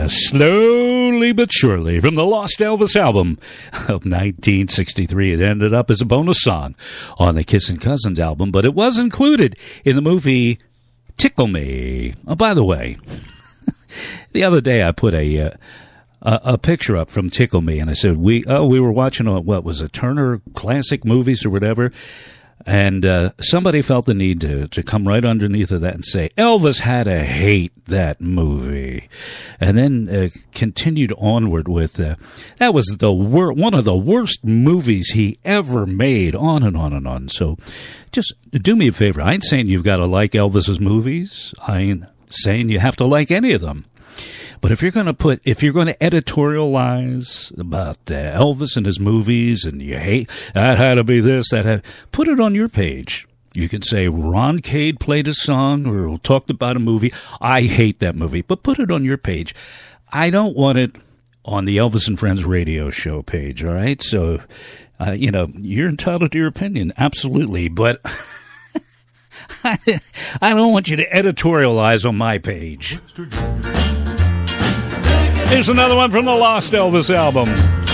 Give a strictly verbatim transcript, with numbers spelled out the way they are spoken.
Slowly but surely, from the Lost Elvis album of nineteen sixty-three. It ended up as a bonus song on the Kissin' Cousins album, but it was included in the movie Tickle Me. Oh, by the way, the other day I put a uh, a, a picture up from Tickle Me, and I said, we oh, we were watching, a, what was it, Turner Classic Movies or whatever, and uh, somebody felt the need to, to come right underneath of that and say, Elvis had to hate that movie. And then uh, continued onward with, uh, that was the wor- one of the worst movies he ever made, on and on and on. So just do me a favor. I ain't saying you've got to like Elvis's movies. I ain't saying you have to like any of them. But if you're going to put, if you're going to editorialize about uh, Elvis and his movies, and you hate, that had to be this, that had, put it on your page. You can say Ron Cade played a song or talked about a movie. I hate that movie, but put it on your page. I don't want it on the Elvis and Friends radio show page, all right? So, uh, you know, you're entitled to your opinion, absolutely, but I don't want you to editorialize on my page. Here's another one from the Lost Elvis album.